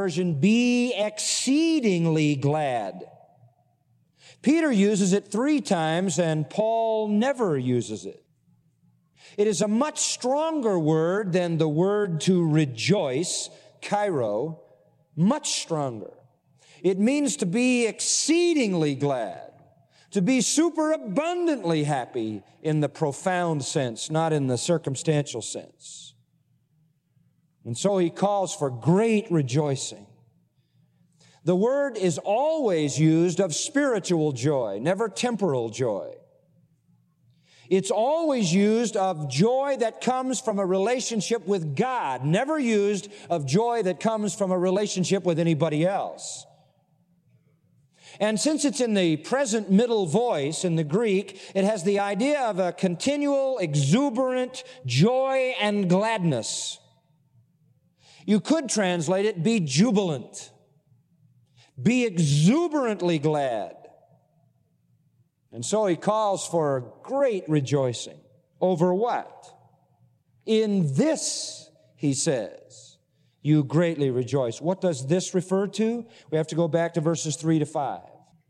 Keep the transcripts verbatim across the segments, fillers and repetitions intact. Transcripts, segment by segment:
version, be exceedingly glad. Peter uses it three times, and Paul never uses it. It is a much stronger word than the word to rejoice, kairo, much stronger. It means to be exceedingly glad, to be superabundantly happy in the profound sense, not in the circumstantial sense. And so he calls for great rejoicing. The word is always used of spiritual joy, never temporal joy. It's always used of joy that comes from a relationship with God, never used of joy that comes from a relationship with anybody else. And since it's in the present middle voice in the Greek, it has the idea of a continual, exuberant joy and gladness. You could translate it, be jubilant. Be exuberantly glad. And so he calls for great rejoicing. Over what? In this, he says, you greatly rejoice. What does this refer to? We have to go back to verses three to five.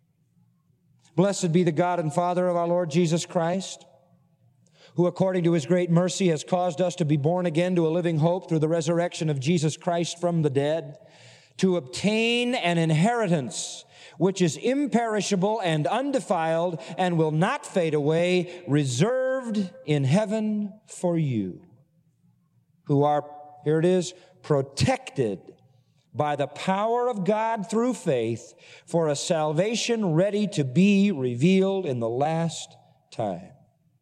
Blessed be the God and Father of our Lord Jesus Christ, who according to his great mercy has caused us to be born again to a living hope through the resurrection of Jesus Christ from the dead, to obtain an inheritance which is imperishable and undefiled and will not fade away, reserved in heaven for you, who are, here it is, protected by the power of God through faith for a salvation ready to be revealed in the last time.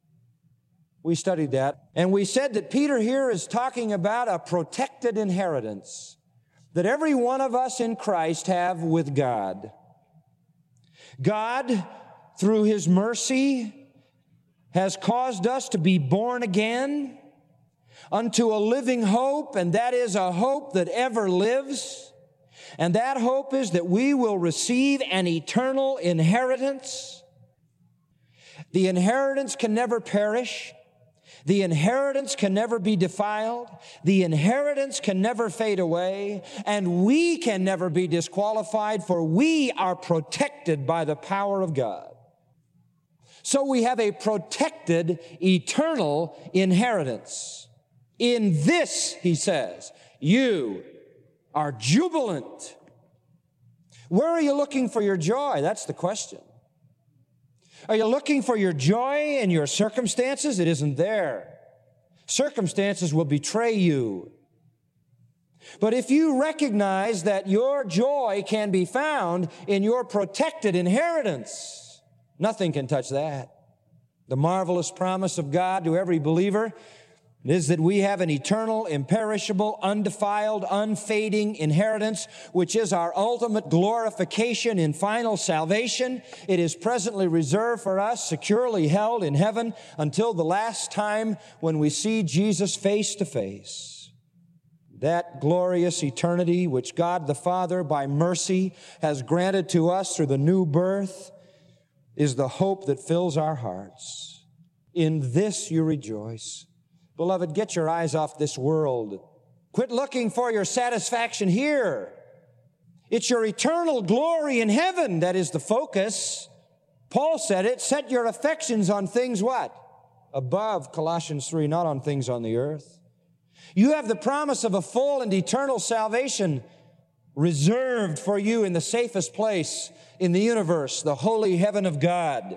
We studied that, and we said that Peter here is talking about a protected inheritance that every one of us in Christ have with God. God, through his mercy, has caused us to be born again unto a living hope, and that is a hope that ever lives. And that hope is that we will receive an eternal inheritance. The inheritance can never perish. The inheritance can never be defiled. The inheritance can never fade away. And we can never be disqualified, for we are protected by the power of God. So we have a protected, eternal inheritance. In this, he says, you are jubilant. Where are you looking for your joy? That's the question. Are you looking for your joy in your circumstances? It isn't there. Circumstances will betray you. But if you recognize that your joy can be found in your protected inheritance, nothing can touch that. The marvelous promise of God to every believer is that we have an eternal, imperishable, undefiled, unfading inheritance, which is our ultimate glorification in final salvation. It is presently reserved for us, securely held in heaven until the last time when we see Jesus face to face. That glorious eternity which God the Father, by mercy, has granted to us through the new birth is the hope that fills our hearts. In this you rejoice. Beloved, get your eyes off this world. Quit looking for your satisfaction here. It's your eternal glory in heaven that is the focus. Paul said it, set your affections on things what? Above, Colossians three, not on things on the earth. You have the promise of a full and eternal salvation reserved for you in the safest place in the universe, the holy heaven of God.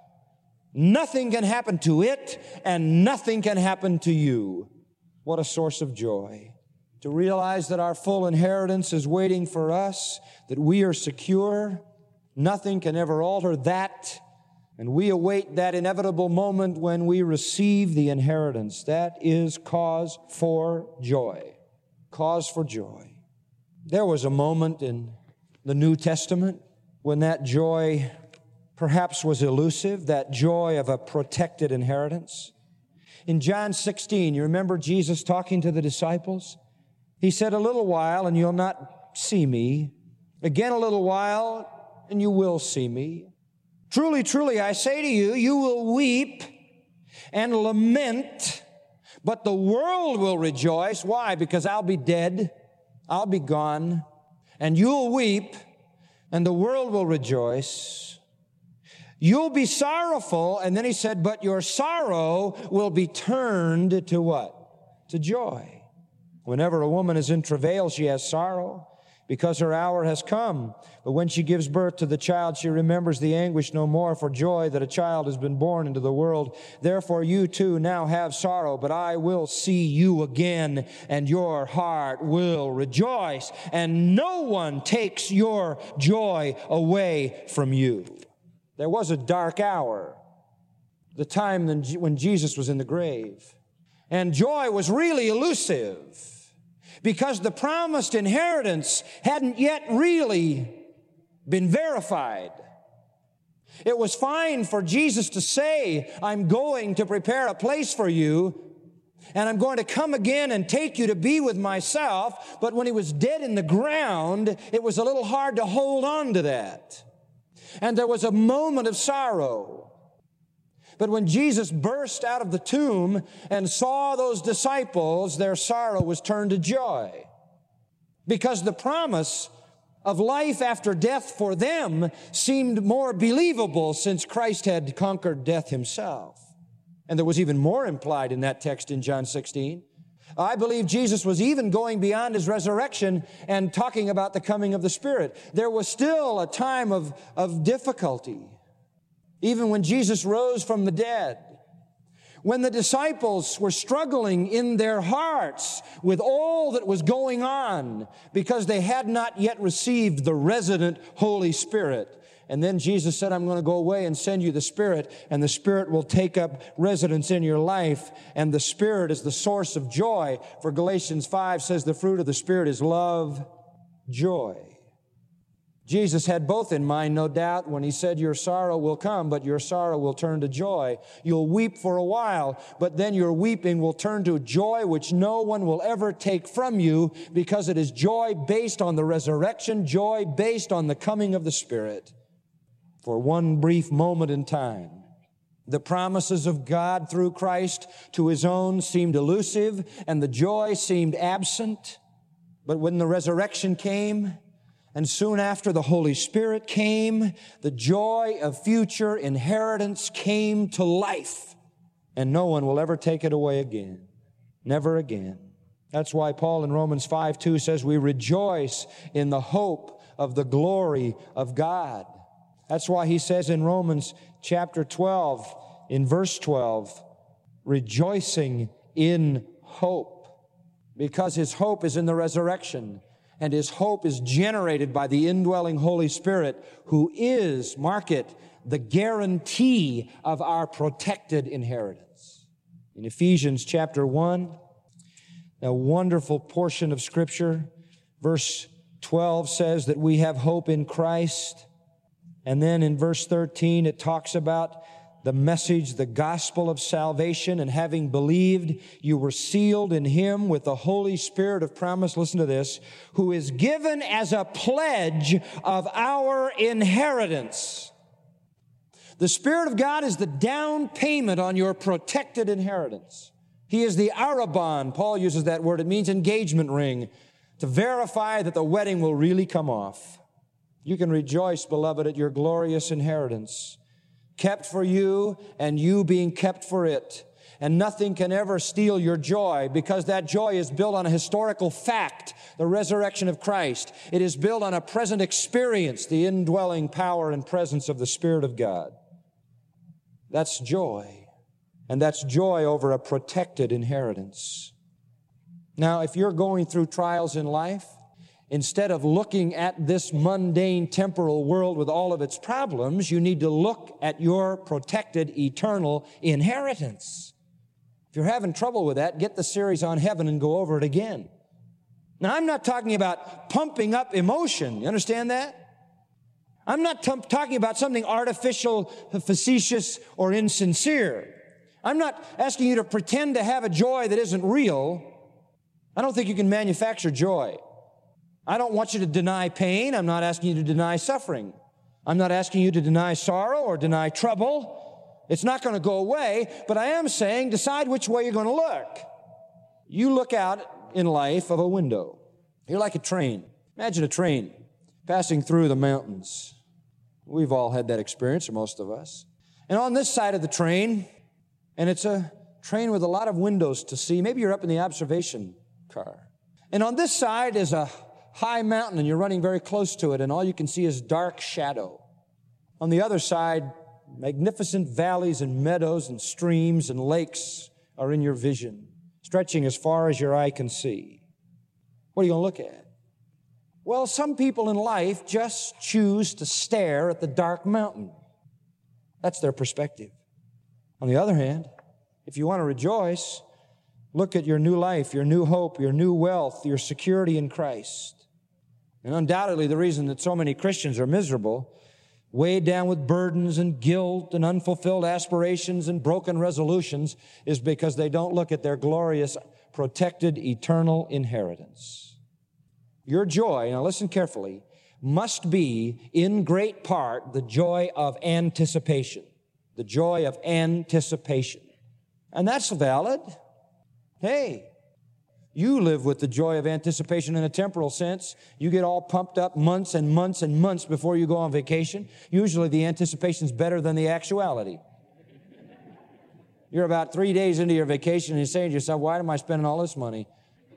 Nothing can happen to it, and nothing can happen to you. What a source of joy. To realize that our full inheritance is waiting for us, that we are secure. Nothing can ever alter that. And we await that inevitable moment when we receive the inheritance. That is cause for joy. Cause for joy. There was a moment in the New Testament when that joy perhaps was elusive, that joy of a protected inheritance. In John sixteen, you remember Jesus talking to the disciples? He said, a little while and you'll not see me. Again, a little while and you will see me. Truly, truly, I say to you, you will weep and lament, but the world will rejoice. Why? Because I'll be dead. I'll be gone. and you'll weep, and the world will rejoice. You'll be sorrowful, and then he said, but your sorrow will be turned to what? To joy. Whenever a woman is in travail, she has sorrow, because her hour has come. But when she gives birth to the child, she remembers the anguish no more for joy that a child has been born into the world. Therefore you too now have sorrow, but I will see you again, and your heart will rejoice, and no one takes your joy away from you. There was a dark hour, the time when Jesus was in the grave, and joy was really elusive, because the promised inheritance hadn't yet really been verified. It was fine for Jesus to say, I'm going to prepare a place for you, and I'm going to come again and take you to be with myself. But when he was dead in the ground, it was a little hard to hold on to that. And there was a moment of sorrow. But when Jesus burst out of the tomb and saw those disciples, their sorrow was turned to joy. Because the promise of life after death for them seemed more believable since Christ had conquered death himself. And there was even more implied in that text in John sixteen. I believe Jesus was even going beyond his resurrection and talking about the coming of the Spirit. There was still a time of, of difficulty. Even when Jesus rose from the dead, when the disciples were struggling in their hearts with all that was going on because they had not yet received the resident Holy Spirit. And then Jesus said, I'm going to go away and send you the Spirit, and the Spirit will take up residence in your life, and the Spirit is the source of joy. For Galatians five says the fruit of the Spirit is love, joy. Jesus had both in mind, no doubt, when he said, your sorrow will come, but your sorrow will turn to joy. You'll weep for a while, but then your weeping will turn to joy, which no one will ever take from you, because it is joy based on the resurrection, joy based on the coming of the Spirit. For one brief moment in time, the promises of God through Christ to his own seemed elusive, and the joy seemed absent. But when the resurrection came, and soon after the Holy Spirit came, the joy of future inheritance came to life. And no one will ever take it away again. Never again. That's why Paul in Romans five two says we rejoice in the hope of the glory of God. That's why he says in Romans chapter twelve, in verse twelve, rejoicing in hope. Because his hope is in the resurrection. And his hope is generated by the indwelling Holy Spirit, who is, mark it, the guarantee of our protected inheritance. In Ephesians chapter one, a wonderful portion of Scripture, verse twelve says that we have hope in Christ. And then in verse thirteen, it talks about the message, the gospel of salvation, and having believed, you were sealed in him with the Holy Spirit of promise. Listen to this, who is given as a pledge of our inheritance. The Spirit of God is the down payment on your protected inheritance. He is the arrabon. Paul uses that word. It means engagement ring, to verify that the wedding will really come off. You can rejoice, beloved, at your glorious inheritance, kept for you and you being kept for it. And nothing can ever steal your joy, because that joy is built on a historical fact, the resurrection of Christ. It is built on a present experience, the indwelling power and presence of the Spirit of God. That's joy. And that's joy over a protected inheritance. Now, if you're going through trials in life, instead of looking at this mundane temporal world with all of its problems, you need to look at your protected eternal inheritance. If you're having trouble with that, get the series on heaven and go over it again. Now, I'm not talking about pumping up emotion. You understand that? I'm not t- talking about something artificial, facetious, or insincere. I'm not asking you to pretend to have a joy that isn't real. I don't think you can manufacture joy. I don't want you to deny pain. I'm not asking you to deny suffering. I'm not asking you to deny sorrow or deny trouble. It's not going to go away, but I am saying decide which way you're going to look. You look out in life of a window. You're like a train. Imagine a train passing through the mountains. We've all had that experience, or most of us. And on this side of the train, and it's a train with a lot of windows to see. Maybe you're up in the observation car. And on this side is a high mountain, and you're running very close to it, and all you can see is dark shadow. On the other side, magnificent valleys and meadows and streams and lakes are in your vision, stretching as far as your eye can see. What are you going to look at? Well, some people in life just choose to stare at the dark mountain. That's their perspective. On the other hand, if you want to rejoice, look at your new life, your new hope, your new wealth, your security in Christ. And undoubtedly the reason that so many Christians are miserable, weighed down with burdens and guilt and unfulfilled aspirations and broken resolutions, is because they don't look at their glorious, protected, eternal inheritance. Your joy, now listen carefully, must be in great part the joy of anticipation. The joy of anticipation. And that's valid. Hey, you live with the joy of anticipation in a temporal sense. You get all pumped up months and months and months before you go on vacation. Usually the anticipation's better than the actuality. You're about three days into your vacation and you're saying to yourself, why am I spending all this money?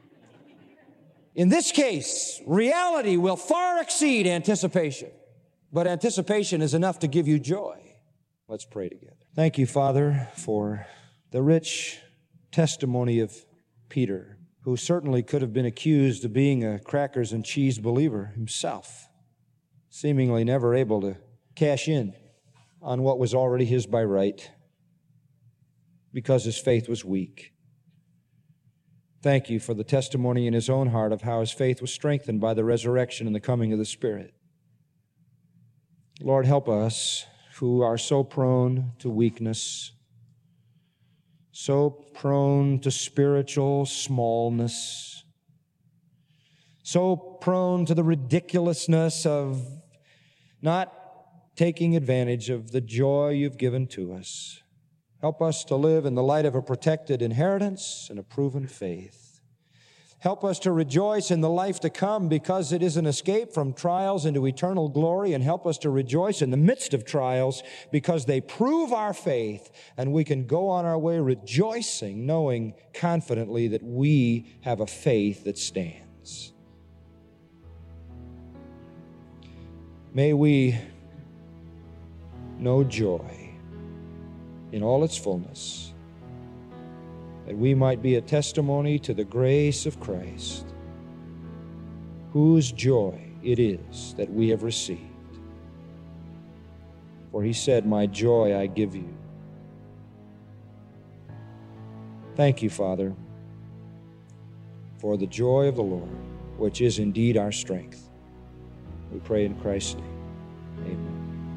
In this case, reality will far exceed anticipation. But anticipation is enough to give you joy. Let's pray together. Thank you, Father, for the rich testimony of Peter, who certainly could have been accused of being a crackers and cheese believer himself, seemingly never able to cash in on what was already his by right because his faith was weak. Thank you for the testimony in his own heart of how his faith was strengthened by the resurrection and the coming of the Spirit. Lord, help us who are so prone to weakness, so prone to spiritual smallness, so prone to the ridiculousness of not taking advantage of the joy you've given to us. Help us to live in the light of a protected inheritance and a proven faith. Help us to rejoice in the life to come because it is an escape from trials into eternal glory, and help us to rejoice in the midst of trials because they prove our faith, and we can go on our way rejoicing, knowing confidently that we have a faith that stands. May we know joy in all its fullness, that we might be a testimony to the grace of Christ, whose joy it is that we have received. For he said, my joy I give you. Thank you, Father, for the joy of the Lord, which is indeed our strength. We pray in Christ's name. Amen.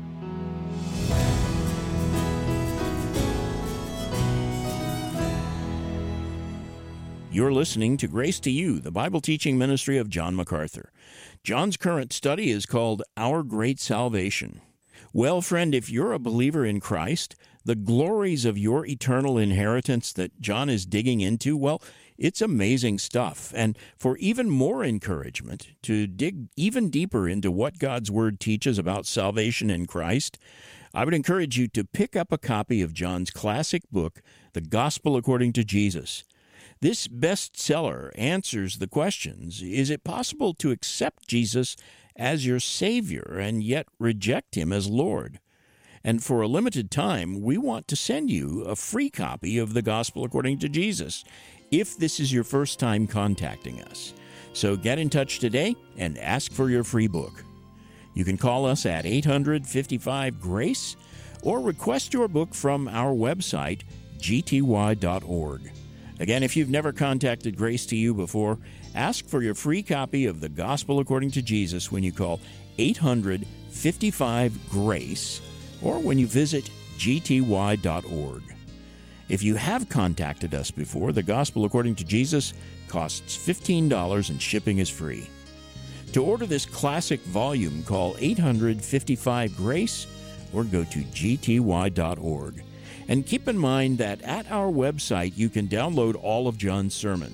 You're listening to Grace to You, the Bible teaching ministry of John MacArthur. John's current study is called Our Great Salvation. Well, friend, if you're a believer in Christ, the glories of your eternal inheritance that John is digging into, well, it's amazing stuff. And for even more encouragement, to dig even deeper into what God's Word teaches about salvation in Christ, I would encourage you to pick up a copy of John's classic book, The Gospel According to Jesus. This bestseller answers the questions, is it possible to accept Jesus as your Savior and yet reject Him as Lord? And for a limited time, we want to send you a free copy of The Gospel According to Jesus, if this is your first time contacting us. So get in touch today and ask for your free book. You can call us at eight hundred, fifty-five, GRACE or request your book from our website, g t y dot org. Again, if you've never contacted Grace to You before, ask for your free copy of The Gospel According to Jesus when you call eight hundred, fifty-five, GRACE or when you visit g t y dot org. If you have contacted us before, The Gospel According to Jesus costs fifteen dollars and shipping is free. To order this classic volume, call eight hundred, fifty-five, GRACE or go to g t y dot org. And keep in mind that at our website, you can download all of John's sermons.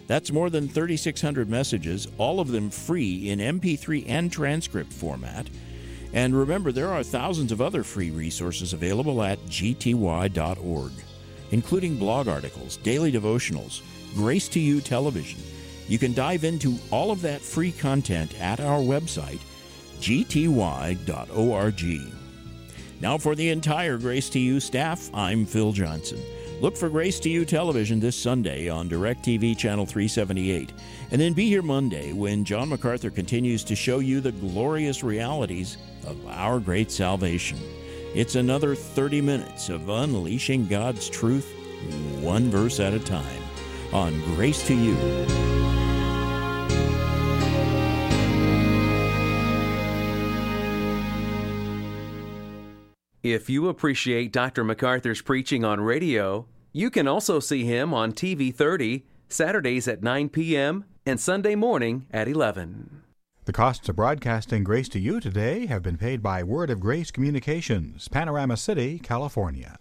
That's more than thirty-six hundred messages, all of them free in M P three and transcript format. And remember, there are thousands of other free resources available at G T Y dot org, including blog articles, daily devotionals, Grace to You television. You can dive into all of that free content at our website, G T Y dot org. Now for the entire Grace to You staff, I'm Phil Johnson. Look for Grace to You television this Sunday on DirecTV Channel three seventy-eight. And then be here Monday when John MacArthur continues to show you the glorious realities of our great salvation. It's another thirty minutes of unleashing God's truth, one verse at a time, on Grace to You. If you appreciate Doctor MacArthur's preaching on radio, you can also see him on T V thirty, Saturdays at nine p.m. and Sunday morning at eleven. The costs of broadcasting Grace to You today have been paid by Word of Grace Communications, Panorama City, California.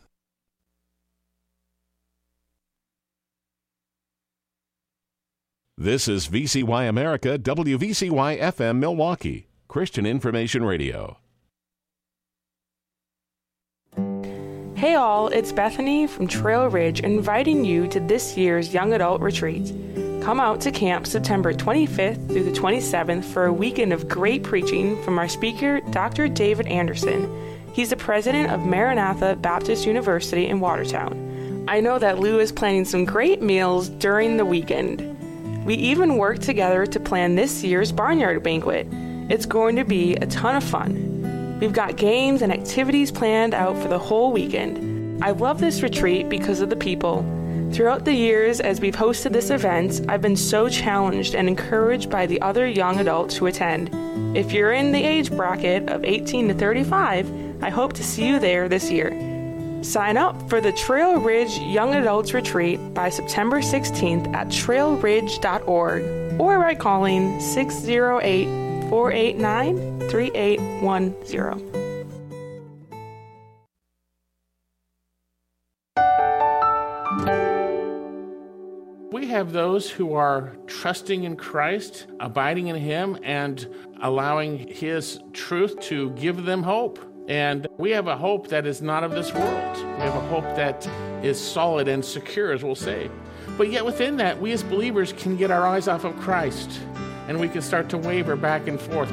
This is V C Y America, W V C Y F M Milwaukee, Christian Information Radio. Hey all, it's Bethany from Trail Ridge inviting you to this year's Young Adult Retreat. Come out to camp September twenty-fifth through the twenty-seventh for a weekend of great preaching from our speaker, Doctor David Anderson. He's the president of Maranatha Baptist University in Watertown. I know that Lou is planning some great meals during the weekend. We even worked together to plan this year's Barnyard Banquet. It's going to be a ton of fun. We've got games and activities planned out for the whole weekend. I love this retreat because of the people. Throughout the years as we've hosted this event, I've been so challenged and encouraged by the other young adults who attend. If you're in the age bracket of eighteen to thirty-five, I hope to see you there this year. Sign up for the Trail Ridge Young Adults Retreat by September sixteenth at trail ridge dot org or by calling six oh eight, four eight nine, three eight one zero. We have those who are trusting in Christ, abiding in Him, and allowing His truth to give them hope. And we have a hope that is not of this world. We have a hope that is solid and secure, as we'll say. But yet within that, we as believers can get our eyes off of Christ, and we can start to waver back and forth.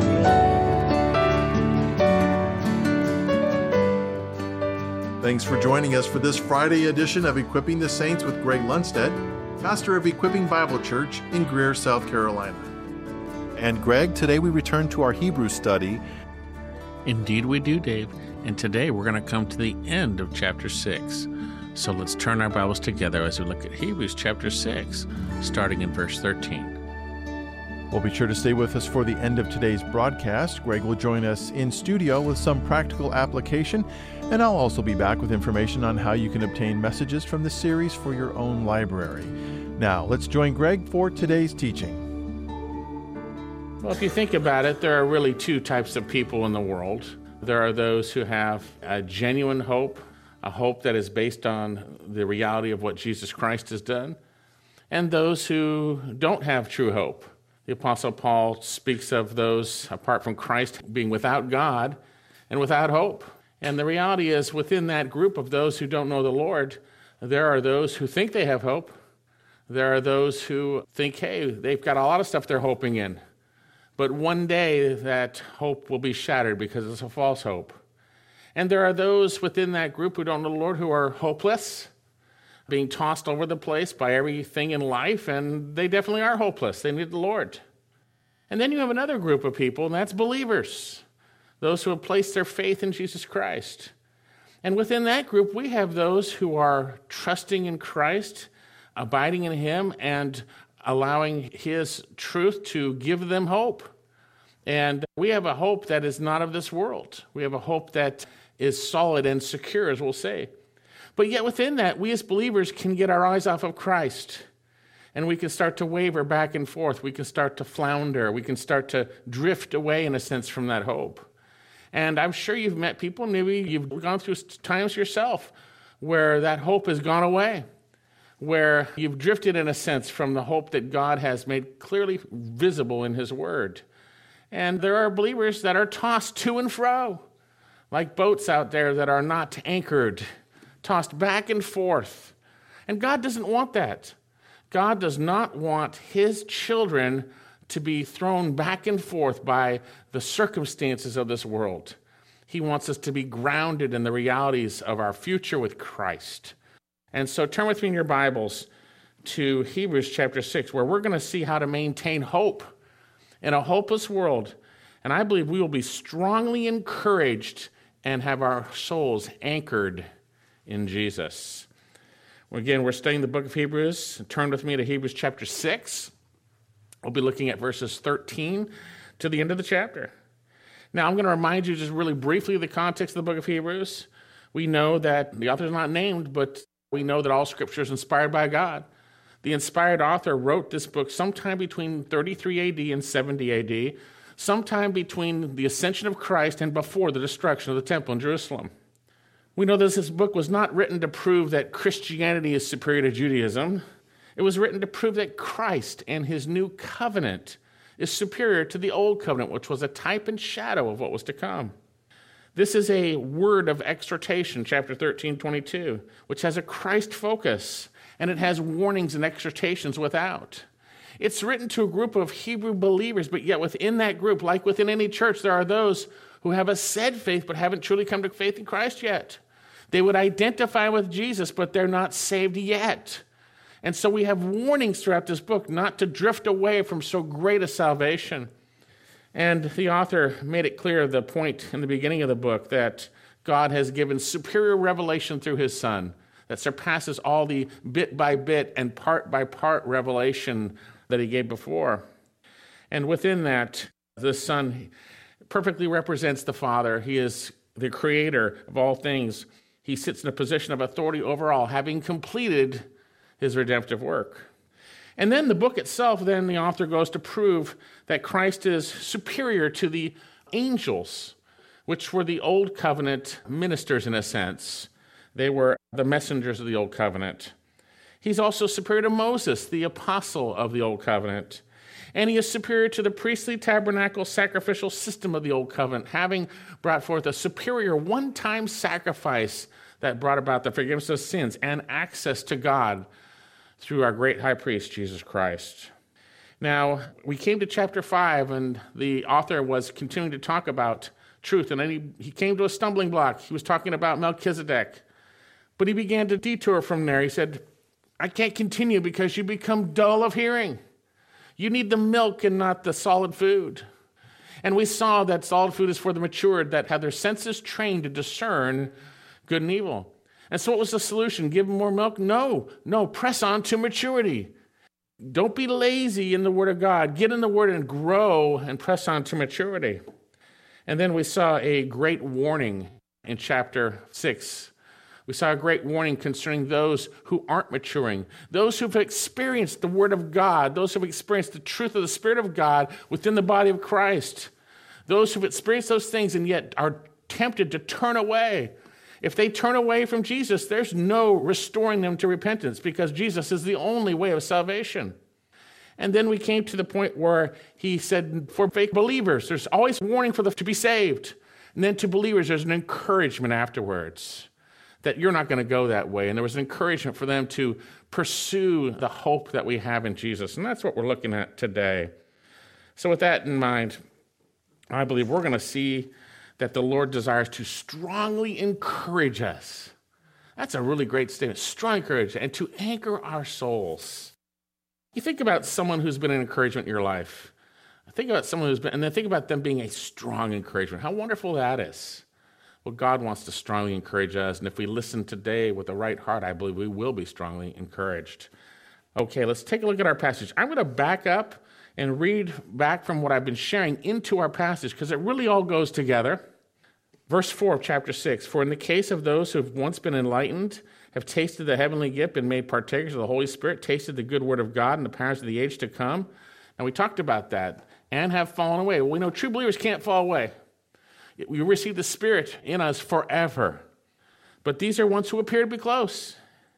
Thanks for joining us for this Friday edition of Equipping the Saints with Greg Lundstedt, pastor of Equipping Bible Church in Greer, South Carolina. And Greg, today we return to our Hebrew study. Indeed we do, Dave. And today we're going to come to the end of chapter six. So let's turn our Bibles together as we look at Hebrews chapter six, starting in verse thirteen. Well, be sure to stay with us for the end of today's broadcast. Greg will join us in studio with some practical application, and I'll also be back with information on how you can obtain messages from the series for your own library. Now, let's join Greg for today's teaching. Well, if you think about it, there are really two types of people in the world. There are those who have a genuine hope, a hope that is based on the reality of what Jesus Christ has done, and those who don't have true hope. The Apostle Paul speaks of those apart from Christ being without God and without hope. And the reality is, within that group of those who don't know the Lord, there are those who think they have hope. There are those who think, hey, they've got a lot of stuff they're hoping in. But one day that hope will be shattered because it's a false hope. And there are those within that group who don't know the Lord who are hopeless, being tossed over the place by everything in life, and they definitely are hopeless. They need the Lord. And then you have another group of people, and that's believers, those who have placed their faith in Jesus Christ. And within that group, we have those who are trusting in Christ, abiding in Him, and allowing His truth to give them hope. And we have a hope that is not of this world. We have a hope that is solid and secure, as we'll say. But yet within that, we as believers can get our eyes off of Christ, and we can start to waver back and forth. We can start to flounder. We can start to drift away, in a sense, from that hope. And I'm sure you've met people, maybe you've gone through times yourself, where that hope has gone away. where you've drifted in a sense from the hope that God has made clearly visible in his word. And there are believers that are tossed to and fro, like boats out there that are not anchored, tossed back and forth. And God doesn't want that. God does not want his children to be thrown back and forth by the circumstances of this world. He wants us to be grounded in the realities of our future with Christ. And so turn with me in your Bibles to Hebrews chapter six, where we're going to see how to maintain hope in a hopeless world. And I believe we will be strongly encouraged and have our souls anchored in Jesus. Again, we're studying the book of Hebrews. Turn with me to Hebrews chapter six. We'll be looking at verses thirteen to the end of the chapter. Now, I'm going to remind you just really briefly of the context of the book of Hebrews. We know that the author is not named, but we know that all Scripture is inspired by God. The inspired author wrote this book sometime between thirty-three A D and seventy A D, sometime between the ascension of Christ and before the destruction of the temple in Jerusalem. We know that this book was not written to prove that Christianity is superior to Judaism. It was written to prove that Christ and his new covenant is superior to the old covenant, which was a type and shadow of what was to come. This is a word of exhortation, chapter thirteen, twenty-two, which has a Christ focus, and it has warnings and exhortations without. It's written to a group of Hebrew believers, but yet within that group, like within any church, there are those who have a said faith but haven't truly come to faith in Christ yet. They would identify with Jesus, but they're not saved yet. And so we have warnings throughout this book not to drift away from so great a salvation. And the author made it clear, the point in the beginning of the book, that God has given superior revelation through his Son that surpasses all the bit by bit and part by part revelation that he gave before. And within that, the Son perfectly represents the Father. He is the creator of all things. He sits in a position of authority over all, having completed his redemptive work. And then the book itself, then the author goes to prove that Christ is superior to the angels, which were the old covenant ministers in a sense. They were the messengers of the old covenant. He's also superior to Moses, the apostle of the old covenant. And he is superior to the priestly tabernacle sacrificial system of the old covenant, having brought forth a superior one-time sacrifice that brought about the forgiveness of sins and access to God through our great high priest, Jesus Christ. Now, we came to chapter five, and the author was continuing to talk about truth, and then he, he came to a stumbling block. He was talking about Melchizedek, but he began to detour from there. He said, I can't continue because you become dull of hearing. You need the milk and not the solid food. And we saw that solid food is for the matured that have their senses trained to discern good and evil. And so what was the solution? Give them more milk? No, no, press on to maturity. Don't be lazy in the Word of God. Get in the Word and grow and press on to maturity. And then we saw a great warning in chapter six. We saw a great warning concerning those who aren't maturing, those who've experienced the Word of God, those who've experienced the truth of the Spirit of God within the body of Christ, those who've experienced those things and yet are tempted to turn away. If they turn away from Jesus, there's no restoring them to repentance because Jesus is the only way of salvation. And then we came to the point where he said, for fake believers, there's always warning for them to be saved. And then to believers, there's an encouragement afterwards that you're not going to go that way. And there was an encouragement for them to pursue the hope that we have in Jesus. And that's what we're looking at today. So with that in mind, I believe we're going to see that the Lord desires to strongly encourage us. That's a really great statement, strong encourage, and to anchor our souls. You think about someone who's been an encouragement in your life. Think about someone who's been, and then think about them being a strong encouragement. How wonderful that is. Well, God wants to strongly encourage us, and if we listen today with the right heart, I believe we will be strongly encouraged. Okay, let's take a look at our passage. I'm going to back up and read back from what I've been sharing into our passage because it really all goes together. Verse four of chapter six, for in the case of those who have once been enlightened, have tasted the heavenly gift and made partakers of the Holy Spirit, tasted the good word of God and the powers of the age to come. And we talked about that, and have fallen away. Well, we know true believers can't fall away. We receive the Spirit in us forever. But these are ones who appear to be close.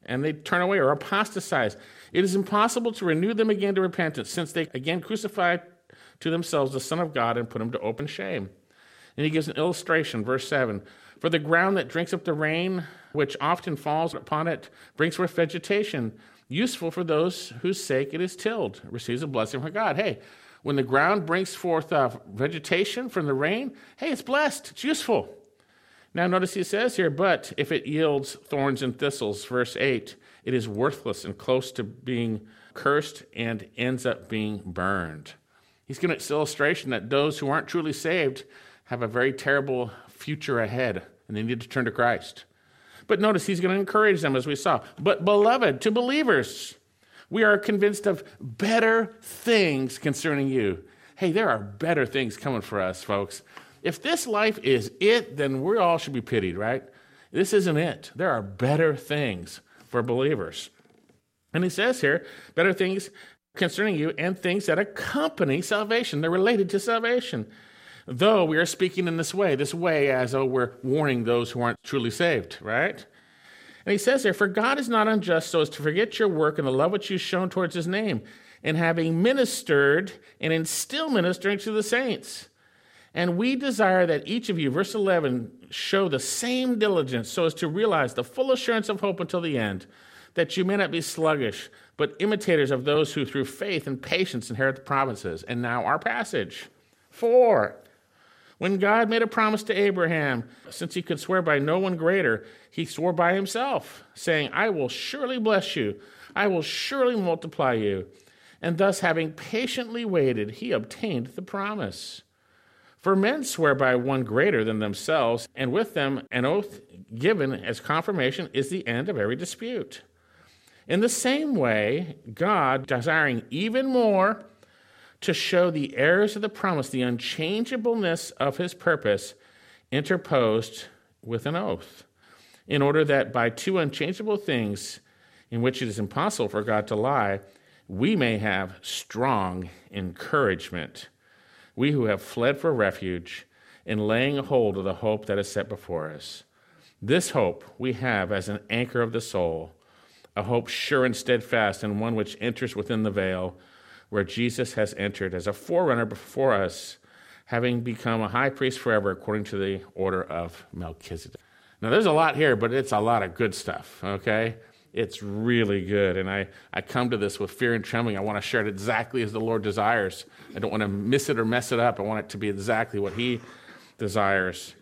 and they turn away or apostatize. It is impossible to renew them again to repentance, since they again crucify to themselves the Son of God and put him to open shame. And he gives an illustration, verse seven. For the ground that drinks up the rain, which often falls upon it, brings forth vegetation, useful for those whose sake it is tilled, receives a blessing from God. Hey, when the ground brings forth uh, vegetation from the rain, hey, it's blessed, it's useful. Now notice he says here, but if it yields thorns and thistles, verse eight, it is worthless and close to being cursed and ends up being burned. He's giving this illustration that those who aren't truly saved have a very terrible future ahead, and they need to turn to Christ. But notice he's going to encourage them, as we saw. But beloved, to believers, we are convinced of better things concerning you. Hey, there are better things coming for us, folks. If this life is it, then we all should be pitied, right? This isn't it. There are better things for believers. And he says here, better things concerning you and things that accompany salvation. They're related to salvation. Though we are speaking in this way, this way as though we're warning those who aren't truly saved, right? And he says there, for God is not unjust so as to forget your work and the love which you've shown towards his name, and having ministered and in still ministering to the saints. And we desire that each of you, verse eleven, show the same diligence so as to realize the full assurance of hope until the end, that you may not be sluggish, but imitators of those who through faith and patience inherit the promises. And now our passage. Four, when God made a promise to Abraham, since he could swear by no one greater, he swore by himself, saying, I will surely bless you. I will surely multiply you. And thus, having patiently waited, he obtained the promise. For men swear by one greater than themselves, and with them an oath given as confirmation is the end of every dispute. In the same way, God, desiring even more to show the heirs of the promise the unchangeableness of his purpose, interposed with an oath, in order that by two unchangeable things in which it is impossible for God to lie, we may have strong encouragement, we who have fled for refuge in laying hold of the hope that is set before us. This hope we have as an anchor of the soul, a hope sure and steadfast, and one which enters within the veil, where Jesus has entered as a forerunner before us, having become a high priest forever according to the order of Melchizedek. Now, there's a lot here, but it's a lot of good stuff, okay? It's really good, and I, I come to this with fear and trembling. I want to share it exactly as the Lord desires. I don't want to miss it or mess it up. I want it to be exactly what he desires.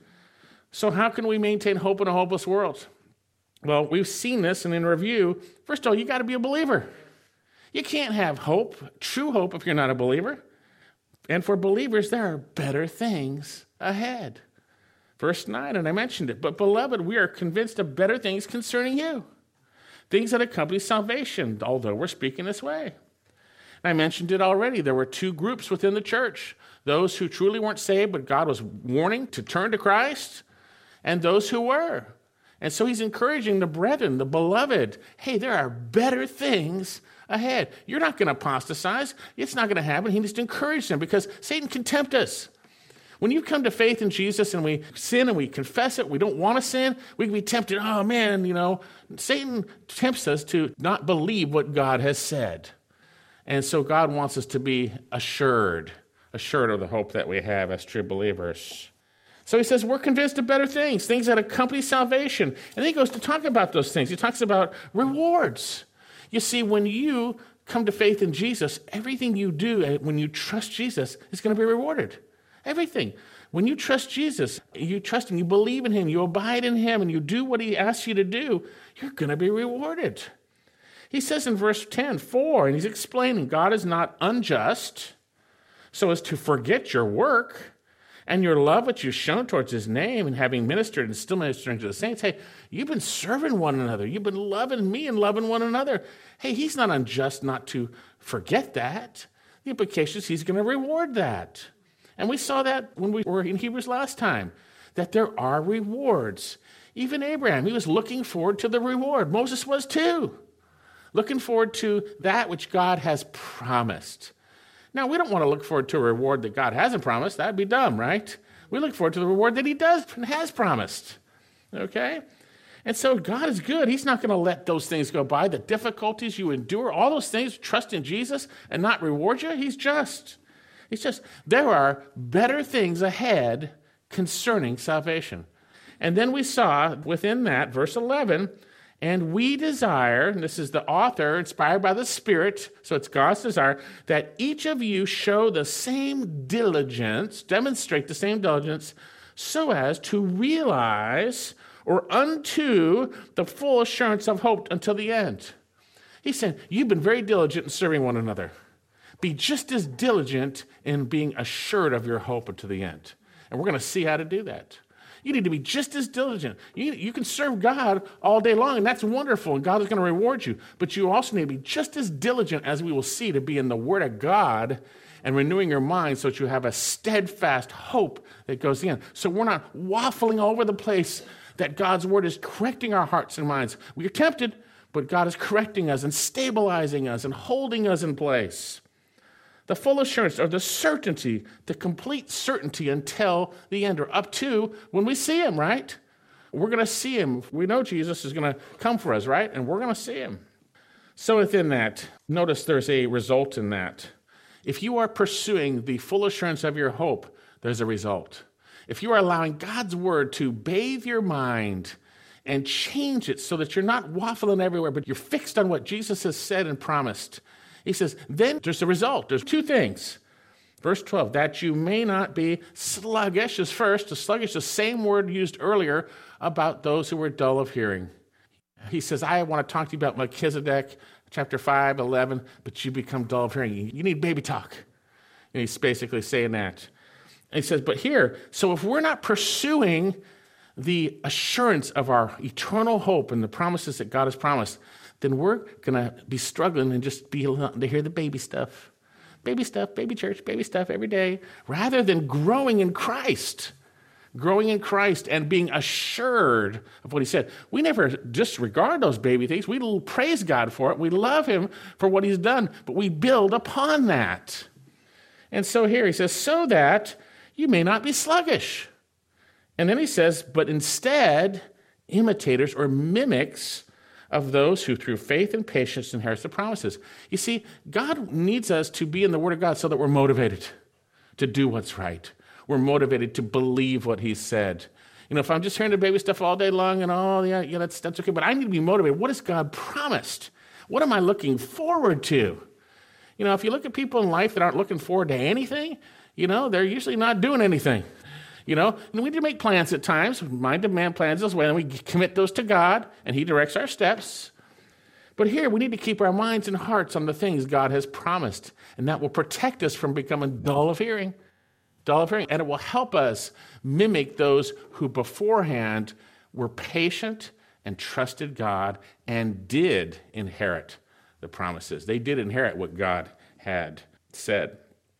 So how can we maintain hope in a hopeless world? Well, we've seen this, and in review, first of all, you got to be a believer. You can't have hope, true hope, if you're not a believer. And for believers, there are better things ahead. Verse nine, and I mentioned it, but beloved, we are convinced of better things concerning you, things that accompany salvation, although we're speaking this way. And I mentioned it already. There were two groups within the church, those who truly weren't saved, but God was warning to turn to Christ, and those who were. And so he's encouraging the brethren, the beloved, hey, there are better things ahead. You're not going to apostatize. It's not going to happen. He needs to encourage them because Satan can tempt us. When you come to faith in Jesus and we sin and we confess it, we don't want to sin, we can be tempted, oh man, you know, Satan tempts us to not believe what God has said. And so God wants us to be assured, assured of the hope that we have as true believers. So he says, we're convinced of better things, things that accompany salvation. And then he goes to talk about those things. He talks about rewards. You see, when you come to faith in Jesus, everything you do when you trust Jesus is going to be rewarded. Everything. When you trust Jesus, you trust him, you believe in him, you abide in him, and you do what he asks you to do, you're going to be rewarded. He says in verse ten, four, and he's explaining, God is not unjust so as to forget your work and your love which you've shown towards his name, and having ministered and still ministering to the saints. Hey, you've been serving one another. You've been loving me and loving one another. Hey, he's not unjust not to forget that. The implication is he's going to reward that. And we saw that when we were in Hebrews last time, that there are rewards. Even Abraham, he was looking forward to the reward. Moses was too. Looking forward to that which God has promised. Now, we don't want to look forward to a reward that God hasn't promised. That'd be dumb, right? We look forward to the reward that he does and has promised. Okay? And so God is good. He's not going to let those things go by. The difficulties you endure, all those things, trust in Jesus and not reward you. He's just. He's just. There are better things ahead concerning salvation. And then we saw within that, verse eleven, and we desire, and this is the author inspired by the Spirit, so it's God's desire, that each of you show the same diligence, demonstrate the same diligence, so as to realize or unto the full assurance of hope until the end. He said, you've been very diligent in serving one another. Be just as diligent in being assured of your hope unto the end. And we're going to see how to do that. You need to be just as diligent. You, you can serve God all day long, and that's wonderful, and God is going to reward you. But you also need to be just as diligent, as we will see, to be in the Word of God and renewing your mind so that you have a steadfast hope that goes in. So we're not waffling all over the place, that God's Word is correcting our hearts and minds. We are tempted, but God is correcting us and stabilizing us and holding us in place. The full assurance, or the certainty, the complete certainty until the end, or up to when we see Him, right? We're going to see Him. We know Jesus is going to come for us, right? And we're going to see Him. So within that, notice there's a result in that. If you are pursuing the full assurance of your hope, there's a result. If you are allowing God's Word to bathe your mind and change it so that you're not waffling everywhere, but you're fixed on what Jesus has said and promised, he says, then there's a result. There's two things. Verse twelve, that you may not be sluggish is first. The sluggish, the same word used earlier about those who were dull of hearing. He says, I want to talk to you about Melchizedek, chapter five, eleven, but you become dull of hearing. You need baby talk. And he's basically saying that. And he says, but here, so if we're not pursuing the assurance of our eternal hope and the promises that God has promised, then we're going to be struggling and just be to hear the baby stuff. Baby stuff, baby church, baby stuff every day, rather than growing in Christ. Growing in Christ and being assured of what He said. We never disregard those baby things. We praise God for it. We love Him for what He's done, but we build upon that. And so here he says, so that you may not be sluggish. And then he says, but instead, imitators or mimics of those who through faith and patience inherit the promises. You see, God needs us to be in the Word of God so that we're motivated to do what's right. We're motivated to believe what He said. You know, if I'm just hearing the baby stuff all day long and oh, yeah, yeah, that's, that's okay, but I need to be motivated. What has God promised? What am I looking forward to? You know, if you look at people in life that aren't looking forward to anything, you know, they're usually not doing anything. You know, and we need to make plans at times. Mind demand plans this way, and we commit those to God, and He directs our steps. But here, we need to keep our minds and hearts on the things God has promised, and that will protect us from becoming dull of hearing. Dull of hearing, and it will help us mimic those who beforehand were patient and trusted God and did inherit the promises. They did inherit what God had said.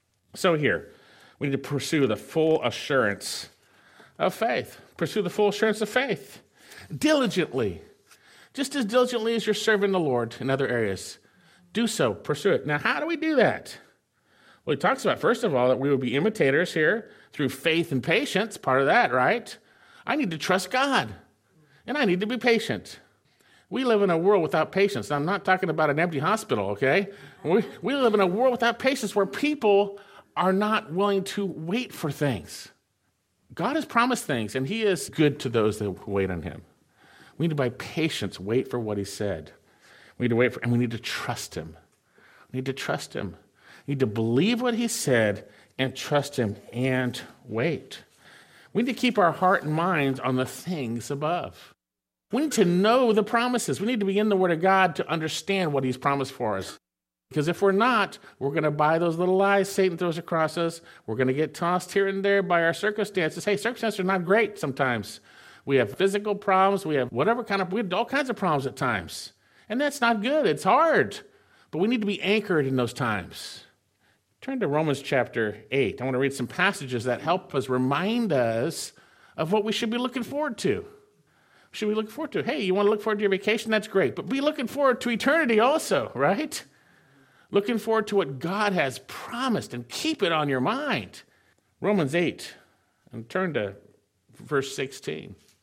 So here, we need to pursue the full assurance of faith. Pursue the full assurance of faith diligently. Just as diligently as you're serving the Lord in other areas. Do so. Pursue it. Now, how do we do that? Well, he talks about, first of all, that we will be imitators here through faith and patience. Part of that, right? I need to trust God. And I need to be patient. We live in a world without patience. Now, I'm not talking about an empty hospital, okay? We, we live in a world without patience where people are not willing to wait for things. God has promised things, and He is good to those that wait on Him. We need to, by patience, wait for what He said. We need to wait for, and we need to trust Him. We need to trust Him. We need to believe what He said and trust Him and wait. We need to keep our heart and minds on the things above. We need to know the promises. We need to be in the Word of God to understand what He's promised for us. Because if we're not, we're going to buy those little lies Satan throws across us. We're going to get tossed here and there by our circumstances. Hey, circumstances are not great sometimes. We have physical problems. We have whatever kind of, we have all kinds of problems at times. And that's not good. It's hard. But we need to be anchored in those times. Turn to Romans chapter eight. I want to read some passages that help us remind us of what we should be looking forward to. Should we look forward to? Hey, you want to look forward to your vacation? That's great. But be looking forward to eternity also, right? Looking forward to what God has promised and keep it on your mind. Romans eight, and turn to verse sixteen.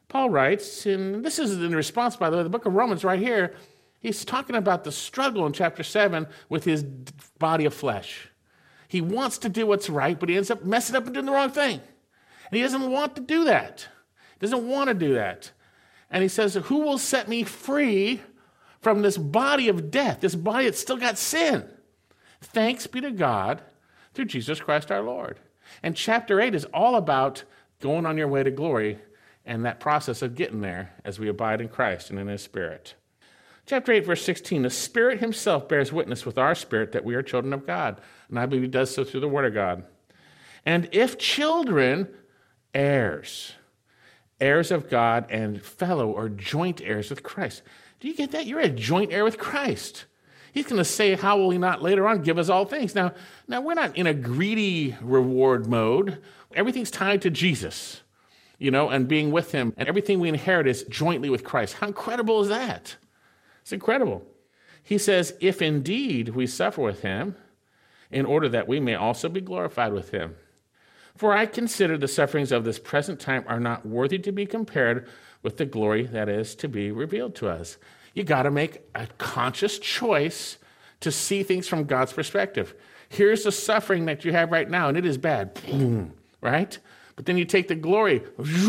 Paul writes, and this is in response, by the way, the book of Romans right here, he's talking about the struggle in chapter seven with his body of flesh. He wants to do what's right, but he ends up messing up and doing the wrong thing. And he doesn't want to do that. He doesn't want to do that. And he says, who will set me free from this body of death, this body that's still got sin? Thanks be to God through Jesus Christ our Lord. And chapter eight is all about going on your way to glory and that process of getting there as we abide in Christ and in his Spirit. Chapter eight, verse sixteen, the Spirit himself bears witness with our spirit that we are children of God. And I believe he does so through the Word of God. And if children, heirs, heirs of God and fellow or joint heirs with Christ. Do you get that? You're a joint heir with Christ. He's going to say, how will he not later on give us all things? Now, now we're not in a greedy reward mode. Everything's tied to Jesus, you know, and being with him. And everything we inherit is jointly with Christ. How incredible is that? It's incredible. He says, if indeed we suffer with him, in order that we may also be glorified with him. For I consider the sufferings of this present time are not worthy to be compared with the glory that is to be revealed to us. You got to make a conscious choice to see things from God's perspective. Here's the suffering that you have right now, and it is bad, right? But then you take the glory,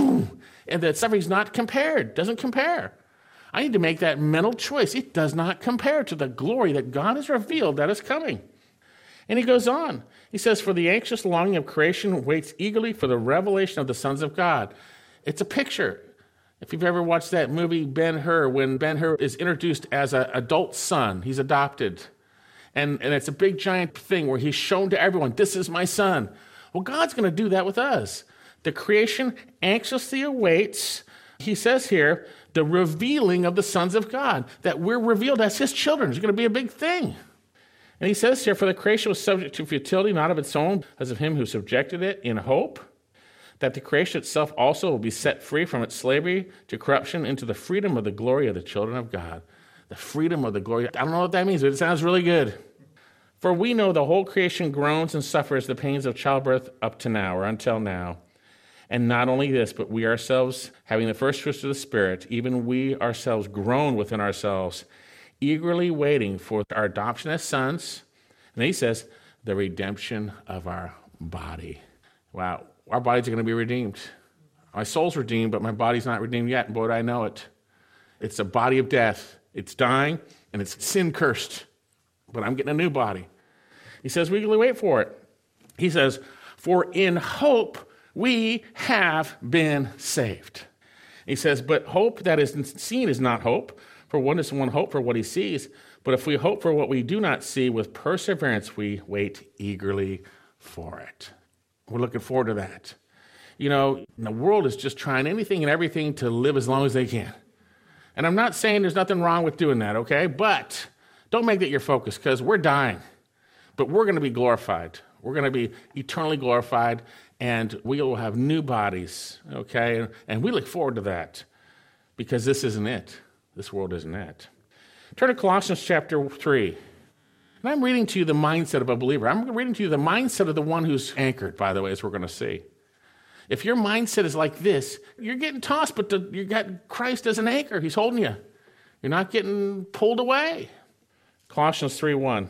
and the suffering's not compared, doesn't compare. I need to make that mental choice. It does not compare to the glory that God has revealed that is coming. And he goes on. He says, for the anxious longing of creation waits eagerly for the revelation of the sons of God. It's a picture. If you've ever watched that movie, Ben-Hur, when Ben-Hur is introduced as an adult son, he's adopted. And, and it's a big giant thing where he's shown to everyone, this is my son. Well, God's going to do that with us. The creation anxiously awaits, he says here, the revealing of the sons of God, that we're revealed as his children. It's going to be a big thing. And he says here, for the creation was subject to futility, not of its own, as of him who subjected it, in hope that the creation itself also will be set free from its slavery to corruption into the freedom of the glory of the children of God. The freedom of the glory. I don't know what that means, but it sounds really good. For we know the whole creation groans and suffers the pains of childbirth up to now, or until now. And not only this, but we ourselves, having the first fruits of the Spirit, even we ourselves groan within ourselves, eagerly waiting for our adoption as sons. And then he says, the redemption of our body. Wow, our bodies are going to be redeemed. My soul's redeemed, but my body's not redeemed yet, and boy, do I know it. It's a body of death. It's dying, and it's sin-cursed. But I'm getting a new body. He says, we eagerly wait for it. He says, for in hope we have been saved. He says, but hope that is seen is not hope, for one is one hope for what he sees. But if we hope for what we do not see, with perseverance we wait eagerly for it. We're looking forward to that. You know, the world is just trying anything and everything to live as long as they can. And I'm not saying there's nothing wrong with doing that, okay? But don't make that your focus, because we're dying. But we're going to be glorified. We're going to be eternally glorified, and we will have new bodies, okay? And we look forward to that, because this isn't it. This world isn't it. Turn to Colossians chapter three. And I'm reading to you the mindset of a believer. I'm reading to you the mindset of the one who's anchored, by the way, as we're going to see. If your mindset is like this, you're getting tossed, but the, you got Christ as an anchor. He's holding you. You're not getting pulled away. Colossians three one.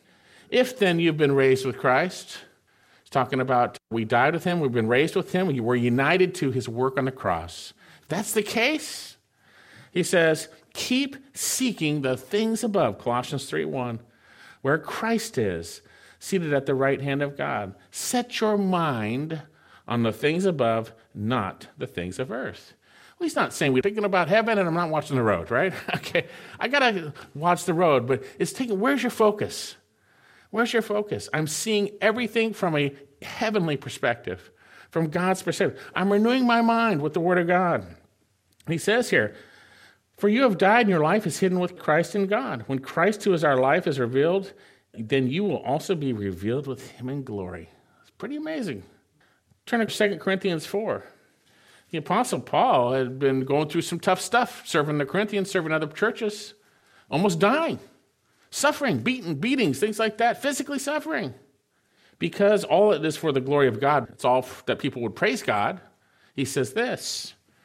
If then you've been raised with Christ, it's talking about we died with him, we've been raised with him, we were united to his work on the cross. If that's the case, he says, keep seeking the things above, Colossians three one, where Christ is, seated at the right hand of God. Set your mind on the things above, not the things of earth. Well, he's not saying we're thinking about heaven and I'm not watching the road, right? Okay, I got to watch the road, but it's taking, where's your focus? Where's your focus? I'm seeing everything from a heavenly perspective, from God's perspective. I'm renewing my mind with the Word of God. And he says here, for you have died and your life is hidden with Christ in God. When Christ, who is our life, is revealed, then you will also be revealed with him in glory. It's pretty amazing. Turn to Second Corinthians four. The Apostle Paul had been going through some tough stuff, serving the Corinthians, serving other churches, almost dying, suffering, beaten, beatings, things like that, physically suffering. Because all it is for the glory of God, it's all that people would praise God. He says this,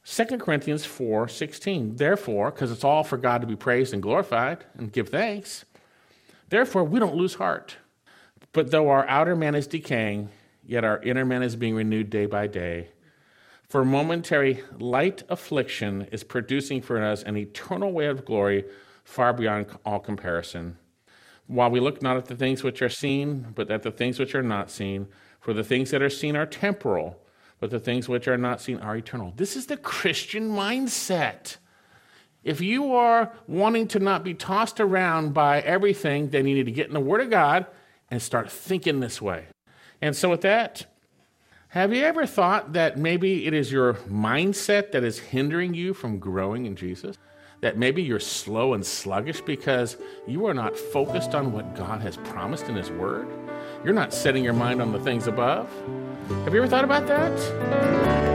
Second Corinthians four sixteen. Therefore, because it's all for God to be praised and glorified and give thanks, therefore we don't lose heart. But though our outer man is decaying, yet our inner man is being renewed day by day. For momentary light affliction is producing for us an eternal way of glory far beyond all comparison. While we look not at the things which are seen, but at the things which are not seen. For the things that are seen are temporal, but the things which are not seen are eternal. This is the Christian mindset. If you are wanting to not be tossed around by everything, then you need to get in the Word of God and start thinking this way. And so with that, have you ever thought that maybe it is your mindset that is hindering you from growing in Jesus? That maybe you're slow and sluggish because you are not focused on what God has promised in His Word? You're not setting your mind on the things above? Have you ever thought about that?